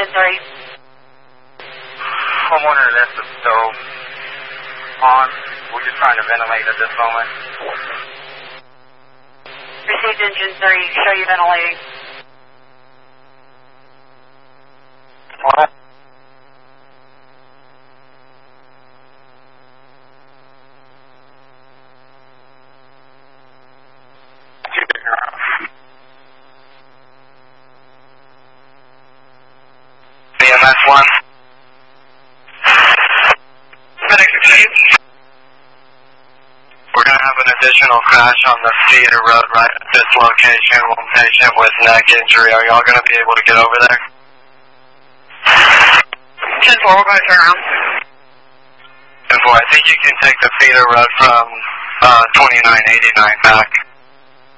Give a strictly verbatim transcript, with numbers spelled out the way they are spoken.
three. I'm wondering if the stove on. We're just trying to ventilate at this moment. Received engine three. Show you ventilating. What? B M S one. We're going to have an additional crash on the Theater Road right at this location. One patient with neck injury. Are y'all going to be able to get over there? ten four, we'll go turn around. ten four, I think you can take the Theater Road from uh, twenty-nine eighty-nine back.